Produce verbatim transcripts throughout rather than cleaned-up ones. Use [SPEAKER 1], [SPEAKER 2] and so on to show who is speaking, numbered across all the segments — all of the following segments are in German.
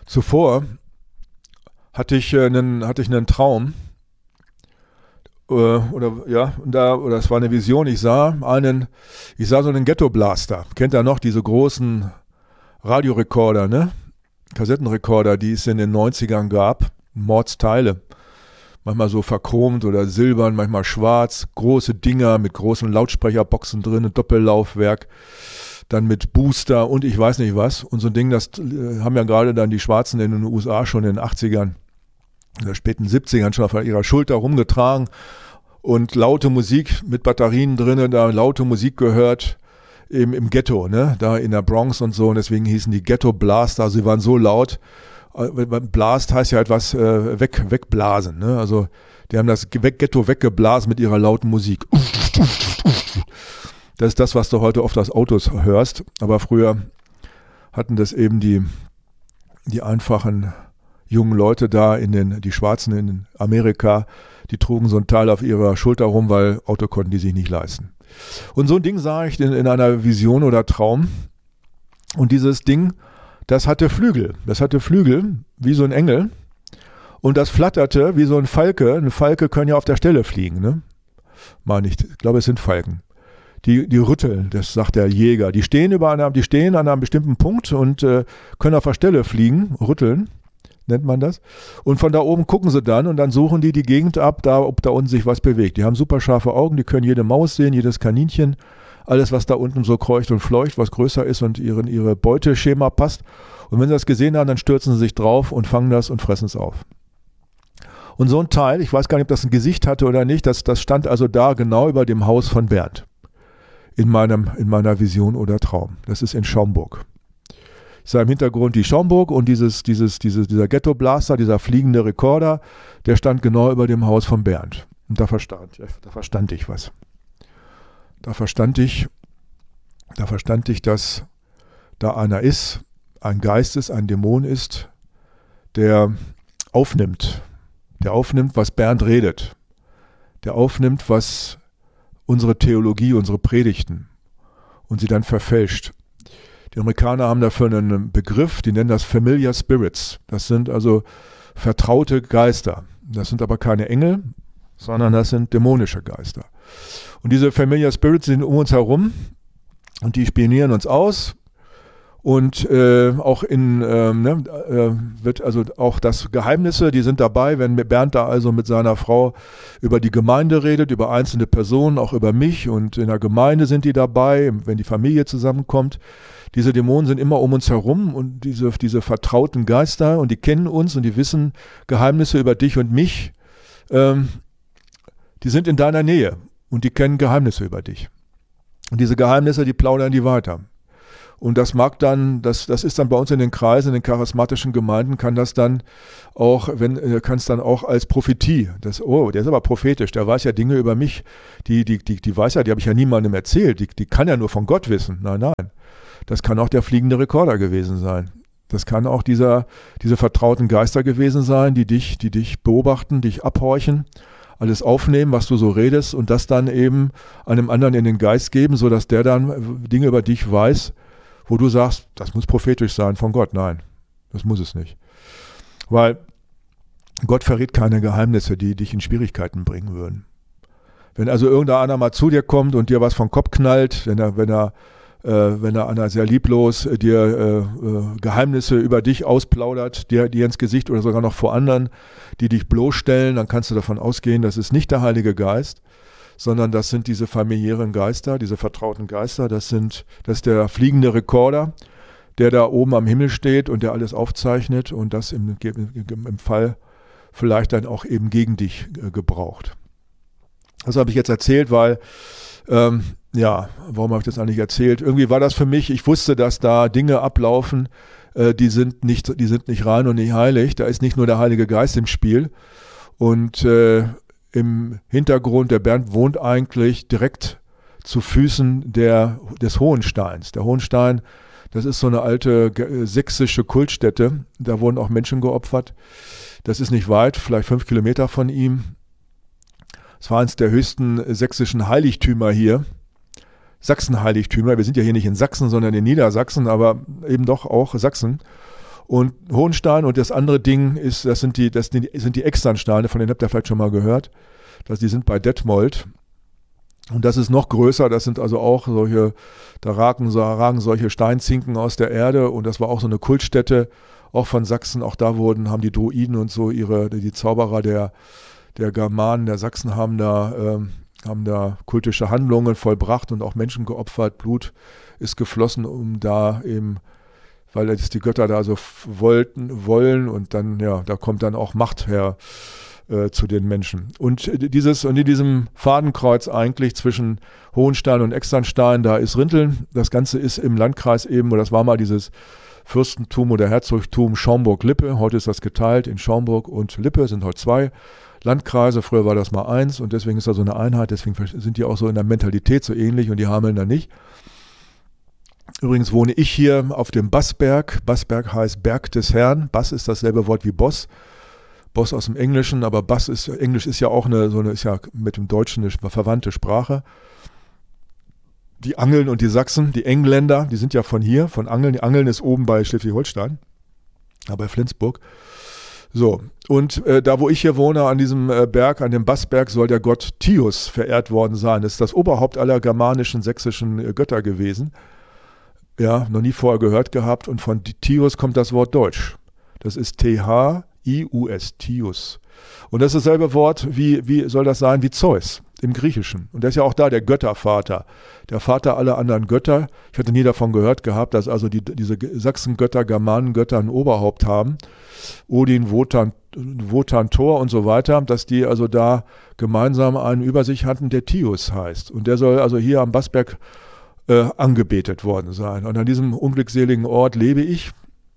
[SPEAKER 1] Zuvor hatte ich äh, einen, hatte ich einen Traum, äh, oder ja, und da, oder es war eine Vision. Ich sah einen, ich sah so einen Ghetto-Blaster. Kennt ihr noch diese großen Radiorekorder, ne? Kassettenrekorder, die es in den neunzigern gab, Mordsteile. Manchmal so verchromt oder silbern, manchmal schwarz, große Dinger mit großen Lautsprecherboxen drin, Doppellaufwerk, dann mit Booster und ich weiß nicht was. Und so ein Ding, das äh, haben ja gerade dann die Schwarzen in den U S A schon in den achtzigern, in den späten siebzigern schon auf ihrer Schulter rumgetragen und laute Musik mit Batterien drin, da laute Musik gehört, eben im Ghetto, ne, da in der Bronx und so, und deswegen hießen die Ghetto Blaster, sie waren so laut. Blast heißt ja etwas äh, weg, wegblasen, ne? Also die haben das Ghetto weggeblasen mit ihrer lauten Musik. Das ist das, was du heute oft aus Autos hörst, aber früher hatten das eben die, die einfachen jungen Leute da, in den, die Schwarzen in Amerika, die trugen so ein Teil auf ihrer Schulter rum, weil Auto konnten die sich nicht leisten. Und so ein Ding sah ich in, in einer Vision oder Traum, und dieses Ding, das hatte Flügel, das hatte Flügel, wie so ein Engel, und das flatterte wie so ein Falke. Ein Falke können ja auf der Stelle fliegen, ne? Meine ich, ich glaube, es sind Falken. Die, die rütteln, das sagt der Jäger. Die stehen, über einer, die stehen an einem bestimmten Punkt und äh, können auf der Stelle fliegen, rütteln, nennt man das. Und von da oben gucken sie dann und dann suchen die die Gegend ab, da, ob da unten sich was bewegt. Die haben super scharfe Augen, die können jede Maus sehen, jedes Kaninchen. Alles, was da unten so kreucht und fleucht, was größer ist und ihren, ihre Beuteschema passt. Und wenn sie das gesehen haben, dann stürzen sie sich drauf und fangen das und fressen es auf. Und so ein Teil, ich weiß gar nicht, ob das ein Gesicht hatte oder nicht, das, das stand also da genau über dem Haus von Bernd. In, meinem, in meiner Vision oder Traum. Das ist in Schaumburg. Ich sah im Hintergrund die Schaumburg und dieses, dieses, dieses, dieser Ghetto-Blaster, dieser fliegende Rekorder, der stand genau über dem Haus von Bernd. Und da verstand, da verstand ich was. Da verstand ich, da verstand ich, dass da einer ist, ein Geist ist, ein Dämon ist, der aufnimmt, der aufnimmt, was Bernd redet, der aufnimmt, was unsere Theologie, unsere Predigten, und sie dann verfälscht. Die Amerikaner haben dafür einen Begriff, die nennen das Familiar Spirits. Das sind also vertraute Geister. Das sind aber keine Engel, sondern das sind dämonische Geister. Und diese Familiar Spirits sind um uns herum und die spionieren uns aus. Und äh, auch in, ähm, ne, äh, wird also auch das Geheimnisse, die sind dabei, wenn Bernd da also mit seiner Frau über die Gemeinde redet, über einzelne Personen, auch über mich, und in der Gemeinde sind die dabei, wenn die Familie zusammenkommt. Diese Dämonen sind immer um uns herum und diese, diese vertrauten Geister, und die kennen uns und die wissen Geheimnisse über dich und mich. Ähm, die sind in deiner Nähe und die kennen Geheimnisse über dich. Und diese Geheimnisse, die plaudern die weiter. Und das mag dann, das, das ist dann bei uns in den Kreisen, in den charismatischen Gemeinden, kann das dann auch, wenn, kann es dann auch als Prophetie, das, oh, der ist aber prophetisch, der weiß ja Dinge über mich, die, die, die, die weiß ja, die habe ich ja niemandem erzählt, die, die kann ja nur von Gott wissen. Nein, nein. Das kann auch der fliegende Rekorder gewesen sein. Das kann auch dieser, diese vertrauten Geister gewesen sein, die dich, die dich beobachten, dich abhorchen, alles aufnehmen, was du so redest, und das dann eben einem anderen in den Geist geben, sodass der dann Dinge über dich weiß, wo du sagst, das muss prophetisch sein von Gott. Nein, das muss es nicht. Weil Gott verrät keine Geheimnisse, die dich in Schwierigkeiten bringen würden. Wenn also irgendeiner mal zu dir kommt und dir was vom Kopf knallt, wenn er, wenn er, äh, wenn er einer sehr lieblos äh, dir äh, äh, Geheimnisse über dich ausplaudert, dir, dir ins Gesicht oder sogar noch vor anderen, die dich bloßstellen, dann kannst du davon ausgehen, das ist nicht der Heilige Geist, sondern das sind diese familiären Geister, diese vertrauten Geister, das sind, das ist der fliegende Rekorder, der da oben am Himmel steht und der alles aufzeichnet und das im, im, im Fall vielleicht dann auch eben gegen dich äh, gebraucht. Das habe ich jetzt erzählt, weil, ähm, ja, warum habe ich das eigentlich erzählt? Irgendwie war das für mich, ich wusste, dass da Dinge ablaufen, äh, die sind nicht, die sind nicht rein und nicht heilig, da ist nicht nur der Heilige Geist im Spiel, und äh, im Hintergrund, der Bernd wohnt eigentlich direkt zu Füßen der, des Hohensteins. Der Hohenstein, das ist so eine alte sächsische Kultstätte, da wurden auch Menschen geopfert. Das ist nicht weit, vielleicht fünf Kilometer von ihm. Es war eines der höchsten sächsischen Heiligtümer hier. Sachsenheiligtümer, wir sind ja hier nicht in Sachsen, sondern in Niedersachsen, aber eben doch auch Sachsen. Und Hohenstein und das andere Ding ist, das sind die, das sind die, sind die Externsteine, von denen habt ihr vielleicht schon mal gehört. Das, die sind bei Detmold. Und das ist noch größer, das sind also auch solche, da ragen, ragen solche Steinzinken aus der Erde und das war auch so eine Kultstätte, auch von Sachsen, auch da wurden, haben die Druiden und so ihre, die Zauberer der, der Germanen, der Sachsen haben da, ähm, haben da kultische Handlungen vollbracht und auch Menschen geopfert, Blut ist geflossen, um da eben, weil jetzt die Götter da so wollten, wollen und dann, ja, da kommt dann auch Macht her äh, zu den Menschen. Und dieses, und in diesem Fadenkreuz eigentlich zwischen Hohenstein und Externstein, da ist Rinteln, das Ganze ist im Landkreis eben, oder das war mal dieses Fürstentum oder Herzogtum Schaumburg-Lippe, heute ist das geteilt in Schaumburg und Lippe, sind heute zwei Landkreise, früher war das mal eins und deswegen ist da so eine Einheit, deswegen sind die auch so in der Mentalität so ähnlich und die Hameln da nicht. Übrigens wohne ich hier auf dem Bassberg. Bassberg heißt Berg des Herrn. Bass ist dasselbe Wort wie Boss. Boss aus dem Englischen, aber Bass ist, Englisch ist ja auch eine, so eine, ist ja mit dem Deutschen eine verwandte Sprache. Die Angeln und die Sachsen, die Engländer, die sind ja von hier, von Angeln. Die Angeln ist oben bei Schleswig-Holstein, ja, bei Flensburg. So, und äh, da, wo ich hier wohne, an diesem äh, Berg, an dem Bassberg, soll der Gott Tius verehrt worden sein. Das ist das Oberhaupt aller germanischen, sächsischen äh, Götter gewesen. Ja, noch nie vorher gehört gehabt. Und von Tius kommt das Wort Deutsch. Das ist T H I U S, Tius. Und das ist dasselbe Wort, wie, wie soll das sein, wie Zeus im Griechischen. Und der ist ja auch da der Göttervater, der Vater aller anderen Götter. Ich hatte nie davon gehört gehabt, dass also die, diese Sachsengötter, Germanengötter ein Oberhaupt haben. Odin, Wotan, Wotan, Thor und so weiter, dass die also da gemeinsam einen über sich hatten, der Tius heißt. Und der soll also hier am Bassberg äh, angebetet worden sein. Und an diesem unglückseligen Ort lebe ich.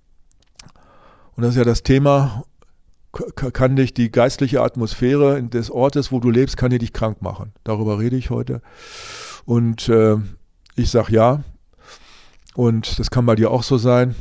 [SPEAKER 1] Und das ist ja das Thema, kann dich die geistliche Atmosphäre des Ortes, wo du lebst, kann die dich krank machen. Darüber rede ich heute. Und äh, ich sage ja. Und das kann bei dir auch so sein.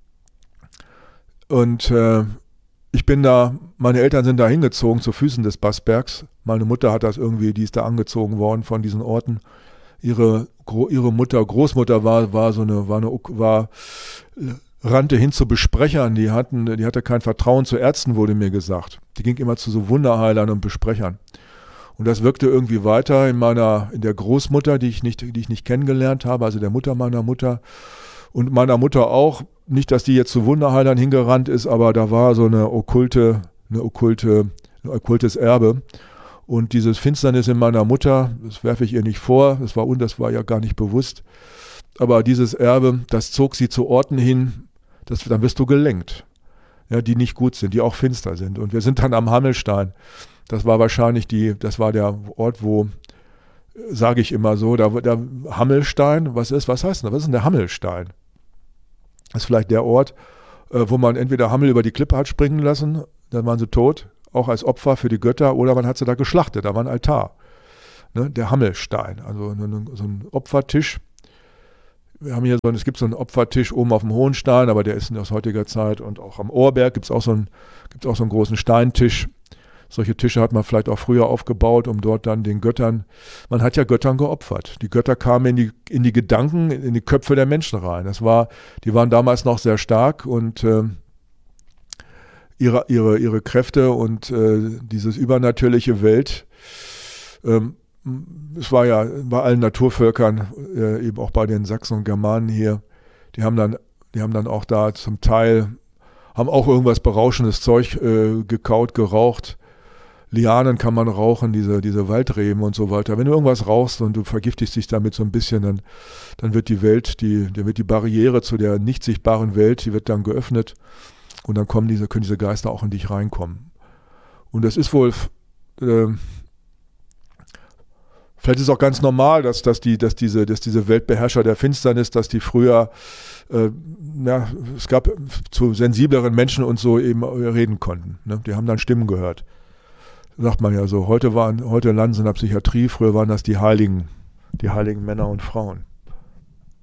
[SPEAKER 1] Und äh, ich bin da, meine Eltern sind da hingezogen zu Füßen des Bassbergs. Meine Mutter hat das irgendwie, die ist da angezogen worden von diesen Orten. Ihre, ihre Mutter, Großmutter war, war so eine, war eine, war, rannte hin zu Besprechern, die hatten, die hatte kein Vertrauen zu Ärzten, wurde mir gesagt. Die ging immer zu so Wunderheilern und Besprechern. Und das wirkte irgendwie weiter in meiner, in der Großmutter, die ich nicht, die ich nicht kennengelernt habe, also der Mutter meiner Mutter und meiner Mutter auch. Nicht, dass die jetzt zu Wunderheilern hingerannt ist, aber da war so eine okkulte, eine okkulte, ein okkultes Erbe. Und dieses Finsternis in meiner Mutter, das werfe ich ihr nicht vor, das war, das war ja gar nicht bewusst. Aber dieses Erbe, das zog sie zu Orten hin, das, dann wirst du gelenkt, ja, die nicht gut sind, die auch finster sind. Und wir sind dann am Hammelstein. Das war wahrscheinlich die, das war der Ort, wo, sage ich immer so, da, der Hammelstein, was ist, was heißt denn das? Was ist denn der Hammelstein? Das ist vielleicht der Ort, äh, wo man entweder Hammel über die Klippe hat springen lassen, dann waren sie tot, auch als Opfer für die Götter, oder man hat sie da geschlachtet, da war ein Altar. Ne? Der Hammelstein, also so ein Opfertisch. Wir haben hier so, es gibt so einen Opfertisch oben auf dem Hohenstein, aber der ist aus heutiger Zeit, und auch am Ohrberg gibt es auch so einen, gibt's auch so einen großen Steintisch. Solche Tische hat man vielleicht auch früher aufgebaut, um dort dann den Göttern, man hat ja Göttern geopfert. Die Götter kamen in die, in die Gedanken, in die Köpfe der Menschen rein. Das war, die waren damals noch sehr stark und äh, ihre, ihre, ihre Kräfte und äh, dieses übernatürliche Welt, ähm, es war ja bei allen Naturvölkern, äh, eben auch bei den Sachsen und Germanen hier, die haben dann, die haben dann auch da zum Teil, haben auch irgendwas berauschendes Zeug äh, gekaut, geraucht. Lianen kann man rauchen, diese, diese Waldreben und so weiter. Wenn du irgendwas rauchst und du vergiftest dich damit so ein bisschen, dann, dann wird die Welt, die, dann wird die Barriere zu der nicht sichtbaren Welt, die wird dann geöffnet und dann kommen diese, können diese Geister auch in dich reinkommen. Und das ist wohl, äh, vielleicht ist es auch ganz normal, dass, dass, die, dass, diese, dass diese Weltbeherrscher der Finsternis, dass die früher, äh, ja, es gab zu sensibleren Menschen und so eben reden konnten. Ne? Die haben dann Stimmen gehört. Sagt man ja so, heute waren, heute landen sie in der Psychiatrie, früher waren das die Heiligen, die heiligen Männer und Frauen.